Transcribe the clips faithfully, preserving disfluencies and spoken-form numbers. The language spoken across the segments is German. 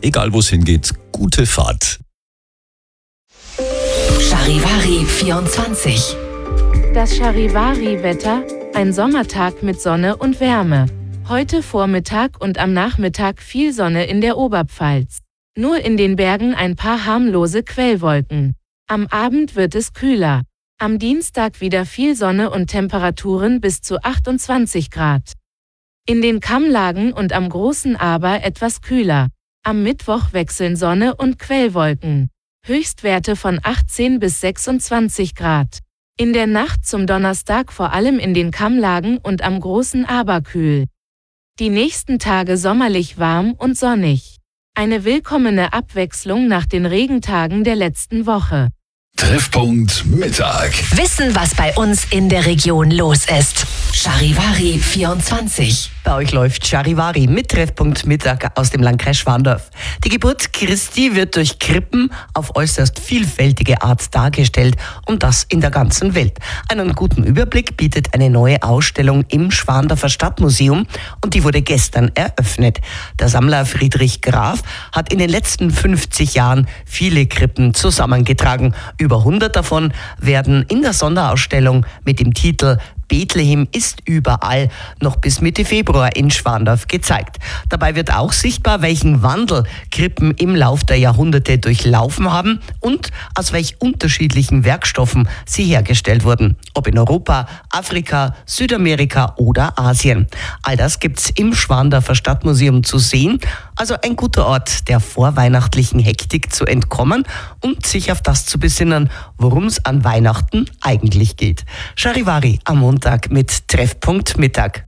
egal wo es hingeht, gute Fahrt. Charivari vierundzwanzig. Das Charivari-Wetter, ein Sommertag mit Sonne und Wärme. Heute Vormittag und am Nachmittag viel Sonne in der Oberpfalz. Nur in den Bergen ein paar harmlose Quellwolken. Am Abend wird es kühler. Am Dienstag wieder viel Sonne und Temperaturen bis zu achtundzwanzig Grad. In den Kammlagen und am Großen Aber etwas kühler. Am Mittwoch wechseln Sonne und Quellwolken. Höchstwerte von achtzehn bis sechsundzwanzig Grad. In der Nacht zum Donnerstag vor allem in den Kammlagen und am Großen Aber kühl. Die nächsten Tage sommerlich warm und sonnig. Eine willkommene Abwechslung nach den Regentagen der letzten Woche. Treffpunkt Mittag. Wissen, was bei uns in der Region los ist. Charivari vierundzwanzig. Bei euch läuft Charivari mit Treffpunkt Mittag aus dem Landkreis Schwandorf. Die Geburt Christi wird durch Krippen auf äußerst vielfältige Art dargestellt und das in der ganzen Welt. Einen guten Überblick bietet eine neue Ausstellung im Schwandorfer Stadtmuseum und die wurde gestern eröffnet. Der Sammler Friedrich Graf hat in den letzten fünfzig Jahren viele Krippen zusammengetragen. Über hundert davon werden in der Sonderausstellung mit dem Titel Bethlehem ist überall noch bis Mitte Februar in Schwandorf gezeigt. Dabei wird auch sichtbar, welchen Wandel Krippen im Lauf der Jahrhunderte durchlaufen haben und aus welch unterschiedlichen Werkstoffen sie hergestellt wurden. Ob in Europa, Afrika, Südamerika oder Asien. All das gibt's im Schwandorfer Stadtmuseum zu sehen. Also ein guter Ort, der vorweihnachtlichen Hektik zu entkommen und sich auf das zu besinnen, worum es an Weihnachten eigentlich geht. Charivari am Montag mit Treffpunkt Mittag.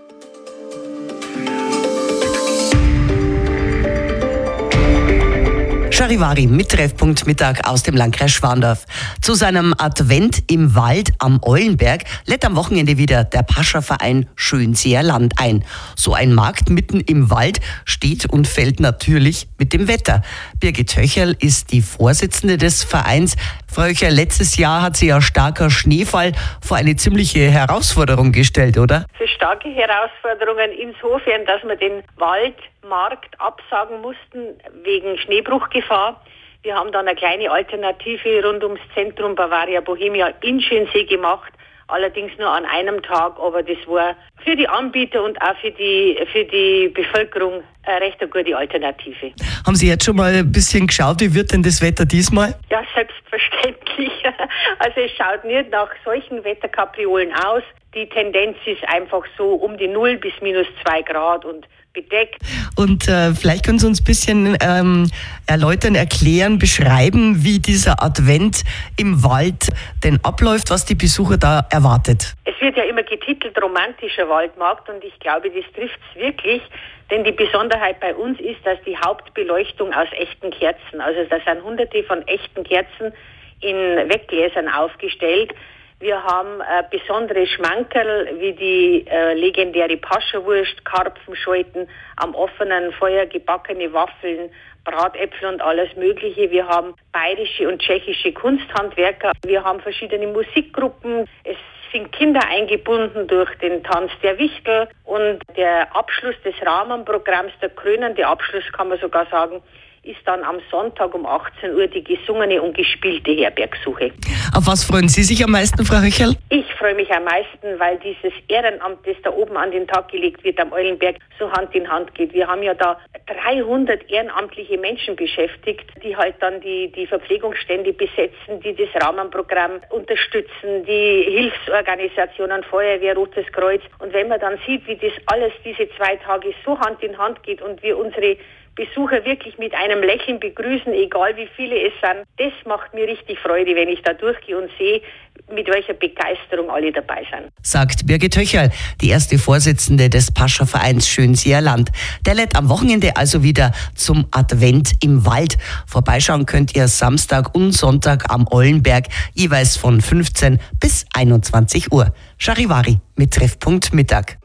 Charivari mit Treffpunkt Mittag aus dem Landkreis Schwandorf. Zu seinem Advent im Wald am Eulenberg lädt am Wochenende wieder der Pascha-Verein Schönseer Land ein. So ein Markt mitten im Wald steht und fällt natürlich mit dem Wetter. Birgit Höcherl ist die Vorsitzende des Vereins. Frau Höcherl, letztes Jahr hat sie ja starker Schneefall vor eine ziemliche Herausforderung gestellt, oder? Für starke Herausforderungen insofern, dass wir den Waldmarkt absagen mussten wegen Schneebruchgefahr. Wir haben dann eine kleine Alternative rund ums Zentrum Bavaria Bohemia in Schönsee gemacht. Allerdings nur an einem Tag, aber das war für die Anbieter und auch für die, für die Bevölkerung eine recht eine gute Alternative. Haben Sie jetzt schon mal ein bisschen geschaut, wie wird denn das Wetter diesmal? Ja, selbstverständlich. Also es schaut nicht nach solchen Wetterkapriolen aus. Die Tendenz ist einfach so um die null bis minus zwei Grad und bedeckt. Und äh, vielleicht können Sie uns ein bisschen ähm, erläutern, erklären, beschreiben, wie dieser Advent im Wald denn abläuft, was die Besucher da erwartet. Es wird ja immer getitelt romantischer Waldmarkt und ich glaube, das trifft es wirklich, denn die Besonderheit bei uns ist, dass die Hauptbeleuchtung aus echten Kerzen, also da sind hunderte von echten Kerzen in Weggläsern aufgestellt. Wir haben äh, besondere Schmankerl wie die äh, legendäre Paschawurst, Karpfenschalten, am offenen Feuer gebackene Waffeln, Bratäpfel und alles Mögliche. Wir haben bayerische und tschechische Kunsthandwerker. Wir haben verschiedene Musikgruppen. Es sind Kinder eingebunden durch den Tanz der Wichtel. Und der Abschluss des Rahmenprogramms, der krönende Abschluss kann man sogar sagen, ist dann am Sonntag um achtzehn Uhr die gesungene und gespielte Herbergsuche. Auf was freuen Sie sich am meisten, Frau Höcherl? Ich freue mich am meisten, weil dieses Ehrenamt, das da oben an den Tag gelegt wird am Eulenberg, so Hand in Hand geht. Wir haben ja da dreihundert ehrenamtliche Menschen beschäftigt, die halt dann die, die Verpflegungsstände besetzen, die das Rahmenprogramm unterstützen, die Hilfsorganisationen, Feuerwehr, Rotes Kreuz. Und wenn man dann sieht, wie das alles diese zwei Tage so Hand in Hand geht und wir unsere Besucher wirklich mit einem Lächeln begrüßen, egal wie viele es sind. Das macht mir richtig Freude, wenn ich da durchgehe und sehe, mit welcher Begeisterung alle dabei sind. Sagt Birgit Höcherl, die erste Vorsitzende des Pascha-Vereins Schönseer Land. Der lädt am Wochenende also wieder zum Advent im Wald. Vorbeischauen könnt ihr Samstag und Sonntag am Eulenberg, jeweils von fünfzehn bis einundzwanzig Uhr. Charivari mit Treffpunkt Mittag.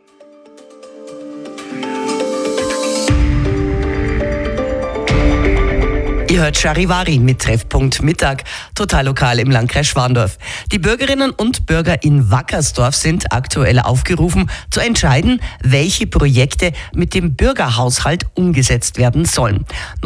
Ihr hört Charivari mit Treffpunkt Mittag, total lokal im Landkreis Schwandorf. Die Bürgerinnen und Bürger in Wackersdorf sind aktuell aufgerufen, zu entscheiden, welche Projekte mit dem Bürgerhaushalt umgesetzt werden sollen.